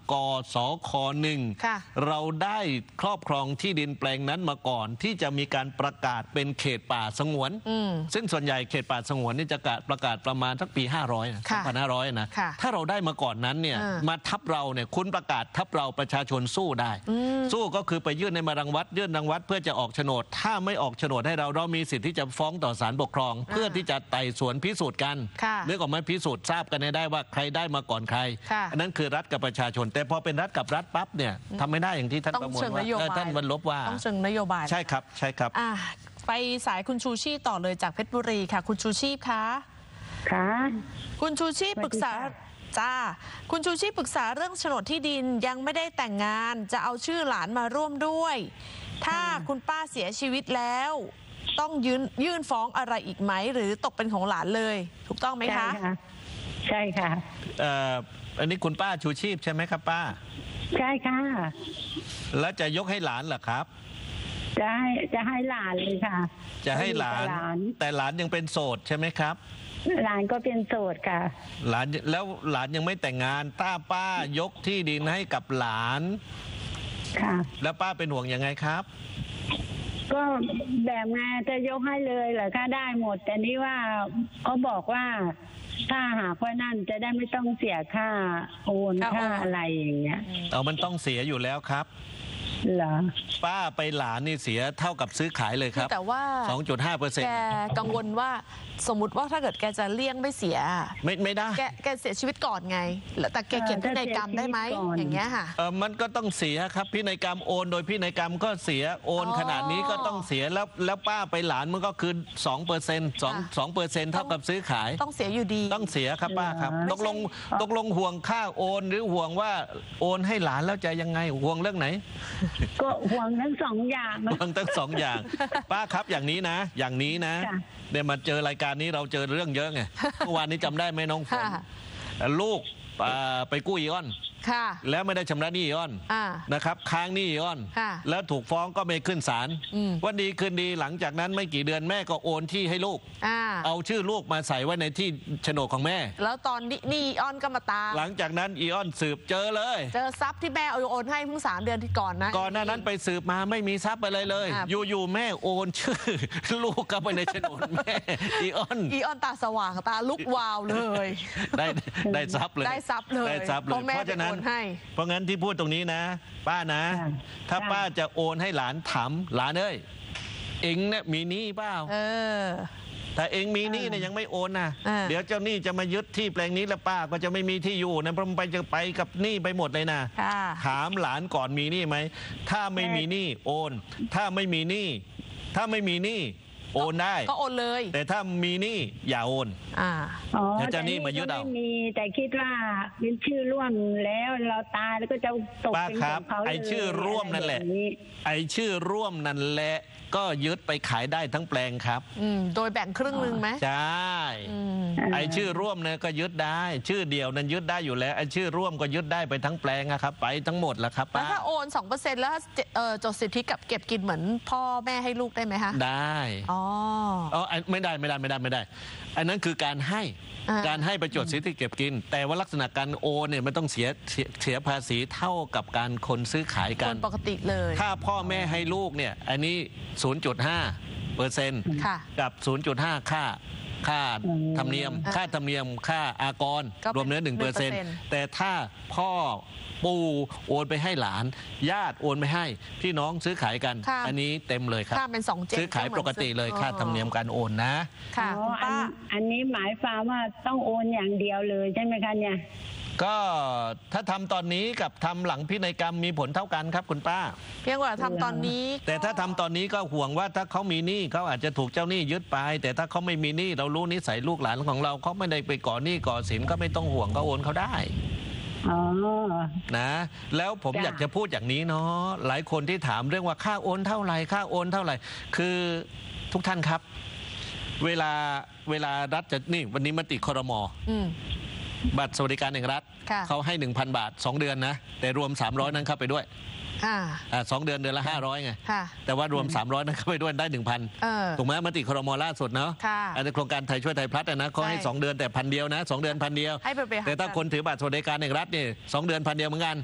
กสค1เราได้ครอบครองที่ดินแปลงนั้นมาก่อนที่จะมีการประกาศเป็นเขตป่าสงวนซึ่งส่วนใหญ่เขตป่าสงวนนี่จะประกาศประมาณสักปี500 2500นะถ้าเราได้มาก่อนนั้นเนี่ยมาทับเราเนี่ยคุณประกาศทับเราประชาชนสู้ได้สู้ก็คือไปยื่นในมารังวัดยื่นรังวัดเพื่อจะออกโฉนดถ้าไม่ออกโฉนดให้เรามีสิทธิ์ที่จะฟ้องต่อศาลปกครองเพื่อที่จะไต่สวนพิสูจน์กันเรื่องของมันพิสูจน์ทราบกันได้ว่าใครได้มาก่อนใครอันนั้นคือรัฐกับประชาชนแต่พอเป็นรัฐกับรัฐปั๊บเนี่ยทำไม่ได้อย่างที่ท่านประมวลว่าท่านวรรลบว่าต้องเชิงนโยบายใช่ครับใช่ครับไปสายคุณชูชีพต่อเลยจากเพชรบุรีค่ะคุณชูชีพคะค่ะคุณชูชีพปรึกษาจ้าคุณชูชีพปรึกษาเรื่องโฉนดที่ดินยังไม่ได้แต่งงานจะเอาชื่อหลานมาร่วมด้วยถ้าคุณป้าเสียชีวิตแล้วต้องยื่นฟ้องอะไรอีกไหมหรือตกเป็นของหลานเลยถูกต้องไหมคะใช่ค่ะอันนี้คุณป้าชูชีพใช่ไหมครับป้าใช่ค่ะแล้วจะยกให้หลานเหรอครับจะให้หลานเลยค่ะจะให้หลานแต่หลานยังเป็นโสดใช่ไหมครับหลานก็เป็นโสดค่ะหลานแล้วหลานยังไม่แต่งงานถ้าป้ายกที่ดินให้กับหลานค่ะแล้วป้าเป็นห่วงยังไงครับก็แบบไงจะยกให้เลยเหรอคะได้หมดแต่นี่ว่าเขาบอกว่าถ้าหากว่านั่นจะได้ไม่ต้องเสียค่าโอนค่าอะไรอย่างเงี้ยมันต้องเสียอยู่แล้วครับเหรอป้าไปหลานนี่เสียเท่ากับซื้อขายเลยครับแต่ว่า 2.5% แกกังวลว่าสมมติว่าถ้าเกิดแกจะเลี่ยงไม่เสียไม่ได้แกเสียชีวิตก่อนไงแต่แกเขียนพินัยกรรมได้ไหมอย่างเงี้ยค่ะมันก็ต้องเสียครับพินัยกรรมโอนโดยพินัยกรรมก็เสียโอนขนาดนี้ก็ต้องเสียแล้วป้าไปหลานมันก็คือ 2%เท่ากับซื้อขายต้องเสียอยู่ดีต้องเสียครับป้าครับตกลงห่วงค่าโอนหรือห่วงว่าโอนให้หลานแล้วจะยังไงห่วงเรื่องไหนก็ห่วงทั้ง2 อย่างห่วงทั้ง2 อย่างป้าครับอย่างนี้นะเดี๋ยวมาเจอรายการนี้เราเจอเรื่องเยอะไงเมื่อวานนี้จำได้ไหมน้องฝนลูกไปกู้อีออนแล้วไม่ได้ชำระหนี้อีออนนะครับค้างหนี้อีออนแล้วถูกฟ้องก็ไม่ขึ้นศาลวันดีคืนดีหลังจากนั้นไม่กี่เดือนแม่ก็โอนที่ให้ลูกเอาชื่อลูกมาใส่ไว้ในที่โฉนดของแม่แล้วตอนนี้อีออนก็มาตามหลังจากนั้นอีออนสืบเจอเลยเจอทรัพย์ที่แม่โอนให้เพิ่ง3 เดือนที่ก่อนนะก่อนหน้านั้นไปสืบมาไม่มีทรัพย์อะไรเลยอยู่แม่โอนชื่อลูกเข้าไปในโฉนดแม่อีออนตาสว่างตาลุกวาวเลยได้ทรัพย์เลยเพราะฉะนั้นเพราะงั้นที่พูดตรงนี้นะป้านะถ้าป้าจะโอนให้หลานถามหลานเอ้ยเอ็งเนี่ยมีหนี้เปล่าถ้าเอ็งมีหนี้เนี่ยยังไม่โอนนะเดี๋ยวเจ้าหนี้จะมายึดที่แปลงนี้แล้วป้าก็จะไม่มีที่อยู่นะเพราะมันจะไปกับหนี้ไปหมดเลยนะถามหลานก่อนมีหนี้ไหมถ้าไม่มีหนี้โอนถ้าไม่มีหนี้โอนได้ก็โอนเลยแต่ถ้ามีหนี้อย่าโอนเจ้าหนี้มายึดเอาไม่มีแต่คิดว่าเป็นชื่อร่วมแล้วเราตายแล้วก็จะตกเป็นของเขาไอชื่อร่วมนั่นแหละไอชื่อร่วมนั่นแหละก็ยึดไปขายได้ทั้งแปลงครับโดยแบ่งครึ่งนึงไหมใช่ไอชื่อร่วมเนี่ยก็ยึดได้ชื่อเดียวนั้นยึดได้อยู่แล้วไอชื่อร่วมก็ยึดได้ไปทั้งแปลงครับไปทั้งหมดแหละครับแล้วถ้าโอน 2% แล้วจดสิทธิกับเก็บกินเหมือนพ่อแม่ให้ลูกได้ไหมคะได้ไม่ได้อันนั้นคือการให้ไปจดสิทธิเก็บกินแต่ว่าลักษณะการโอนเนี่ยมันต้องเสียภาษีเท่ากับการคนซื้อขายกันปกติเลยถ้าพ่อแม่ให้ลูกเนี่ยอันนี้ 0.5% กับ 0.5 ค่าธรรมเนียมค่าอากรรวมเนื้อ 1% แต่ถ้าพ่อปู่โอนไปให้หลานญาติโอนไปให้พี่น้องซื้อขายกันอันนี้เต็มเลยครับซื้อขายปกติเลยค่าธรรมเนียมการโอนนะค่ะอันนี้หมายความว่าต้องโอนอย่างเดียวเลยใช่ไหมคะเนี่ยก็ถ้าทำตอนนี้กับทำหลังพินัยกรรมมีผลเท่ากันครับคุณป้าเพียงว่าทำตอนนี้แต่ถ้าทำตอนนี้ก็ห่วงว่าถ้าเขามีหนี้เขาอาจจะถูกเจ้าหนี้ยึดไปแต่ถ้าเขาไม่มีหนี้เรารู้นิสัยลูกหลานของเราเขาไม่ได้ไปก่อหนี้ก่อสินก็ไม่ต้องห่วงก็โอนเขาได้นะแล้วผมอยากจะพูดอย่างนี้เนาะหลายคนที่ถามเรื่องว่าค่าโอนเท่าไหร่คือทุกท่านครับเวลารัฐจะนี่วันนี้มติครม.บัตรสวัสดิการแห่งรัฐเขาให้ 1,000 บาท2 เดือนนะแต่รวม300นั้นเข้าไปด้วย2 เดือนละ500ไงแต่ว่ารวม300นั้นเข้าไปด้วยได้ 1,000 ถูกไหมมติครม.ล่าสุดเนาะอันนี้โครงการไทยช่วยไทยพลัสนะเขาให้2 เดือนแต่1,000 เดียวนะ2 เดือน1,000 เดียวแต่ถ้าคนถือบัตรสวัสดิการแห่งรัฐนี่2 เดือน1,000 เดียวเหมือนกัน